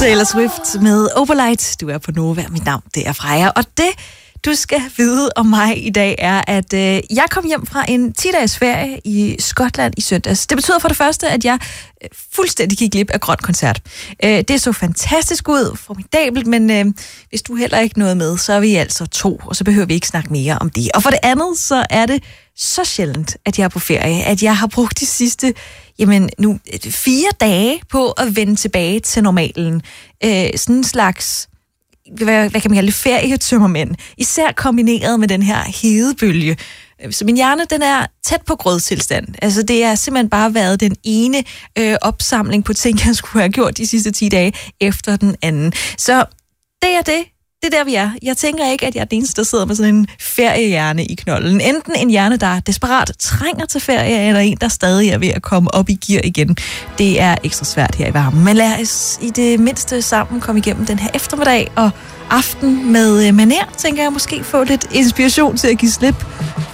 Taylor Swift med Overlight. Du er på Nova. Mit navn, det er Freja. Og det, du skal vide om mig i dag, er, at jeg kom hjem fra en 10-dages ferie i Skotland i søndags. Det betyder for det første, at jeg fuldstændig gik glip af Grøn Koncert. Det så fantastisk ud, formidabelt, men hvis du heller ikke nåede med, så er vi altså 2, og så behøver vi ikke snakke mere om det. Og for det andet, så er det så sjældent, at jeg er på ferie, at jeg har brugt de sidste 4 dage på at vende tilbage til normalen. Sådan en slags, hvad kan man kalde det, ferietømmermænd. Især kombineret med den her hedebølge. Så min hjerne, den er tæt på grødtilstand. Altså, det har simpelthen bare været den ene opsamling på ting, jeg skulle have gjort de sidste 10 dage efter den anden. Så det er det. Det er der, vi er. Jeg tænker ikke, at jeg er den eneste, der sidder med sådan en feriehjerne i knolden. Enten en hjerne, der desperat trænger til ferie, eller en, der stadig er ved at komme op i gear igen. Det er ekstra svært her i varmen. Men lad os i det mindste sammen komme igennem den her eftermiddag og aften med manér, tænker jeg måske få lidt inspiration til at give slip